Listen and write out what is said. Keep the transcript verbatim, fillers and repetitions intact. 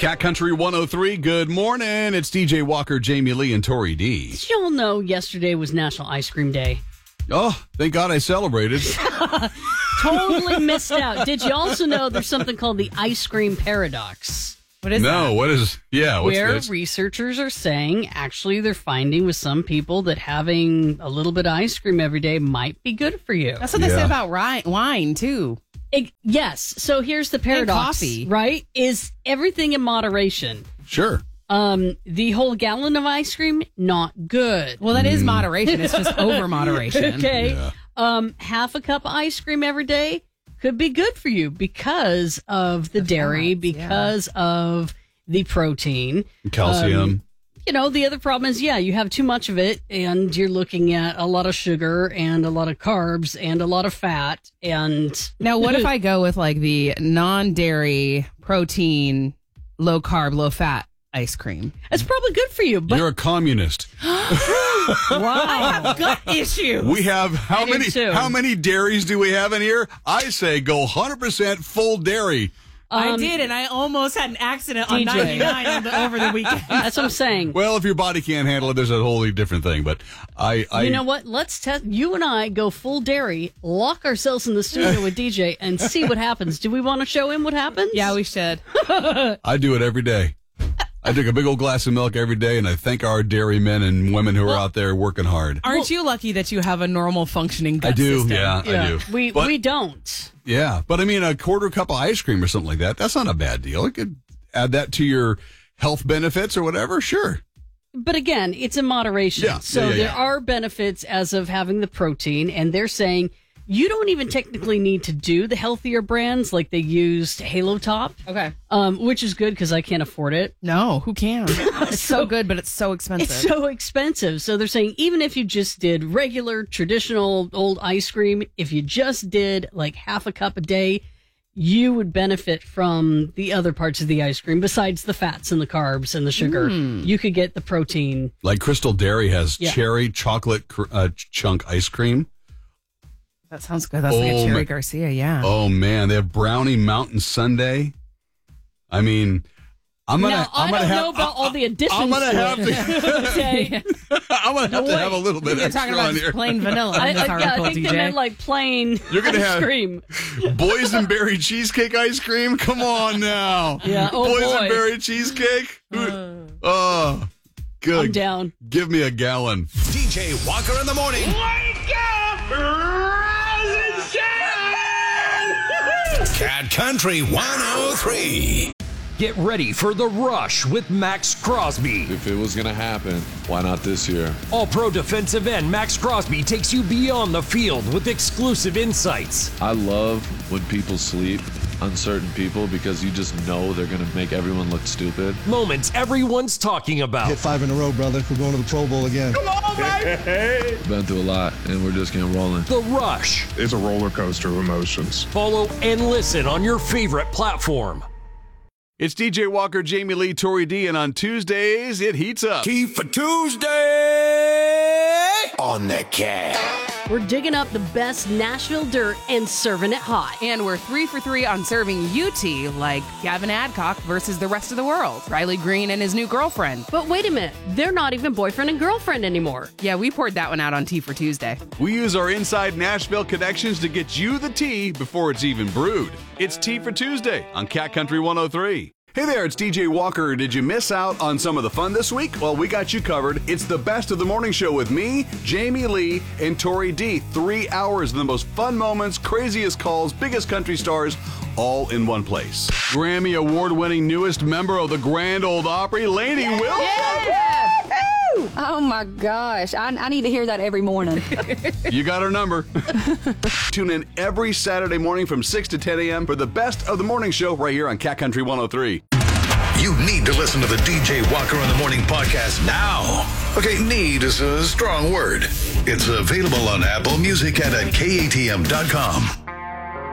Cat Country one oh three, good morning. It's D J Walker, Jamie Lee, and Tori D. Did you all know yesterday was National Ice Cream Day? Oh, thank God I celebrated. Totally missed out. Did you also know there's something called the ice cream paradox? What is no, that? what is, yeah, what's Where this? researchers are saying, actually, they're finding with some people that having a little bit of ice cream every day might be good for you. That's what they Yeah. say about ri- wine, too. It- yes. So here's the paradox, coffee. right? Is everything in moderation. Sure. Um, the whole gallon of ice cream, not good. Well, that is moderation. It's just over moderation. Okay. Yeah. Um, half a cup of ice cream every day could be good for you because of the, The dairy, fats, because of the protein. Calcium. Um, you know, the other problem is, yeah, you have too much of it and you're looking at a lot of sugar and a lot of carbs and a lot of fat. And Now, what if I go with like the non-dairy, protein, low carb, low fat ice cream? it's probably good for you, but You're a communist. Wow. Gut issue. We have how I do many too. how many dairies do we have in here? I say go one hundred percent full dairy. I Um, did, and I almost had an accident on D J. ninety-nine on the, over the weekend. that's what I'm saying. Well, if your body can't handle it, there's a wholly different thing. But I, I You know what? Let's test. You and I go full dairy, lock ourselves in the studio with D J, and see what happens. Do we want to show him what happens? Yeah, we should. I do it every day. I drink a big old glass of milk every day, and I thank our dairy men and women who are out there working hard. Aren't you lucky that you have a normal functioning gut I do, system? yeah, I Yeah. do. We But- we don't. Yeah, but I mean, a quarter cup of ice cream or something like that, that's not a bad deal. You could add that to your health benefits or whatever, sure. But again, it's in moderation. Yeah, so yeah, yeah, there yeah. are benefits as of having the protein, and they're saying you don't even technically need to do the healthier brands like they used Halo Top, Okay. um, which is good because I can't afford it. No, who can? It's so, So- good, but it's so expensive. It's so expensive. So they're saying even if you just did regular, traditional old ice cream, if you just did like half a cup a day, you would benefit from the other parts of the ice cream besides the fats and the carbs and the sugar. You could get the protein. Like Crystal Dairy has Yeah. cherry chocolate cr- uh, chunk ice cream. That sounds good. That's like Oh, a Cherry my- Garcia, yeah. Oh man, they have brownie mountain sundae. I mean, I'm gonna. Now, I'm I gonna don't have, know about all the additions. I'm gonna to have it. to. Okay. I'm gonna have to wait. have a little bit You're extra talking about on just here. plain vanilla I, in this I, yeah, I article, think D they J. meant like plain You're gonna ice have- cream. Boysenberry cheesecake ice cream. Come on now. Yeah, oh, boy. Boysenberry cheesecake. Who- oh, good. I'm down. Give me a gallon. D J Walker in the morning. Cat Country one oh three. Get ready for The Rush with Max Crosby. If it was going to happen, why not this year? All-pro defensive end Max Crosby takes you beyond the field with exclusive insights. I love when people sleep, uncertain people, because you just know they're going to make everyone look stupid. Moments everyone's talking about. Hit five in a row, brother. We're going to the Pro Bowl again. Been through a lot, and we're just getting rolling. The Rush. It's a roller coaster of emotions. Follow and listen on your favorite platform. It's D J Walker, Jamie Lee, Tori D, and on Tuesdays it heats up. Tea for Tuesday on the Cat. We're digging up the best Nashville dirt and serving it hot. And we're three for three on serving U T, like Gavin Adcock versus the rest of the world. Riley Green and his new girlfriend. But wait a minute, they're not even boyfriend and girlfriend anymore. Yeah, we poured that one out on Tea for Tuesday. We use our inside Nashville connections to get you the tea before it's even brewed. It's Tea for Tuesday on Cat Country one oh three. Hey there, it's D J Walker. Did you miss out on some of the fun this week? Well, we got you covered. It's the best of the morning show with me, Jamie Lee, and Tori D. Three hours of the most fun moments, craziest calls, biggest country stars, all in one place. Grammy award-winning newest member of the Grand Ole Opry, Lainey Wilson. Oh my gosh, I, I need to hear that every morning. You got our number. Tune in every Saturday morning from six to ten a.m. for the best of the morning show right here on Cat Country one oh three. You need to listen to the D J Walker in the Morning podcast now. Okay, need is a strong word. It's available on Apple Music and at K A T M dot com.